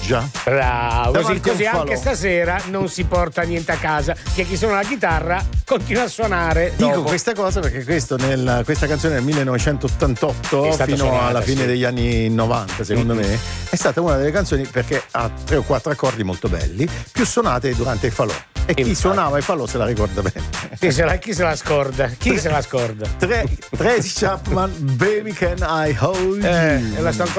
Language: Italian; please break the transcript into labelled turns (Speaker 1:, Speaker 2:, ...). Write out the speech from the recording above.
Speaker 1: spiaggia.
Speaker 2: Bravo, così
Speaker 1: a un
Speaker 2: anche
Speaker 1: falò.
Speaker 2: stasera non si porta niente a casa, che chi suona la chitarra continua a suonare
Speaker 1: Dico
Speaker 2: dopo.
Speaker 1: questa cosa perché questa canzone del 1988
Speaker 2: È stata
Speaker 1: fino
Speaker 2: suonata,
Speaker 1: alla fine
Speaker 2: sì.
Speaker 1: degli anni 90, secondo me, è stata una delle canzoni perché ha 3 o 4 accordi molto belli, più suonate durante il falò. E chi suonava il falò se la ricorda bene.
Speaker 2: Chi se la scorda? Chi se la scorda?
Speaker 1: Tracy Chapman, Baby Can I Hold You?
Speaker 2: E la sto ancora